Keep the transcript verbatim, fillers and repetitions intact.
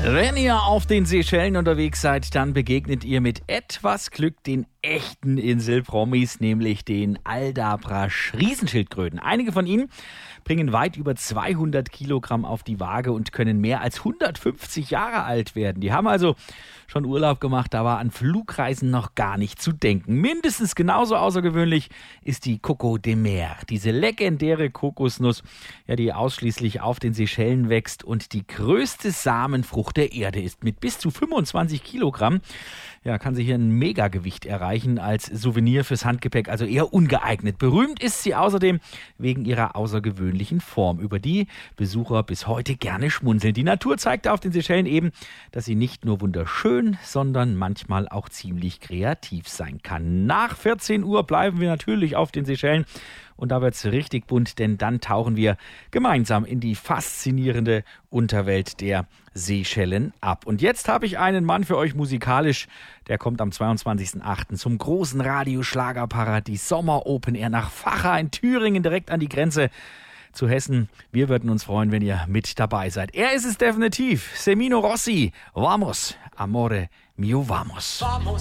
Wenn ihr auf den Seychellen unterwegs seid, dann begegnet ihr mit etwas Glück den echten Inselpromis, nämlich den Aldabra-Riesenschildkröten. Einige von ihnen bringen weit über zweihundert Kilogramm auf die Waage und können mehr als hundertfünfzig Jahre alt werden. Die haben also schon Urlaub gemacht, da war an Flugreisen noch gar nicht zu denken. Mindestens genauso außergewöhnlich ist die Coco de Mer, diese legendäre Kokosnuss, ja, die ausschließlich auf den Seychellen wächst und die größte Samenfrucht der Erde ist. Mit bis zu fünfundzwanzig Kilogramm ja, kann sie hier ein Megagewicht erreichen als Souvenir fürs Handgepäck, also eher ungeeignet. Berühmt ist sie außerdem wegen ihrer außergewöhnlichen Form, über die Besucher bis heute gerne schmunzeln. Die Natur zeigte auf den Seychellen eben, dass sie nicht nur wunderschön, sondern manchmal auch ziemlich kreativ sein kann. Nach vierzehn Uhr bleiben wir natürlich auf den Seychellen. Und da wird's richtig bunt, denn dann tauchen wir gemeinsam in die faszinierende Unterwelt der Seychellen ab. Und jetzt habe ich einen Mann für euch musikalisch, der kommt am zweiundzwanzigsten achten zum großen Radioschlagerparadies Sommer Open Air nach Vacha in Thüringen, direkt an die Grenze zu Hessen. Wir würden uns freuen, wenn ihr mit dabei seid. Er ist es definitiv, Semino Rossi. Vamos, amore mio, vamos.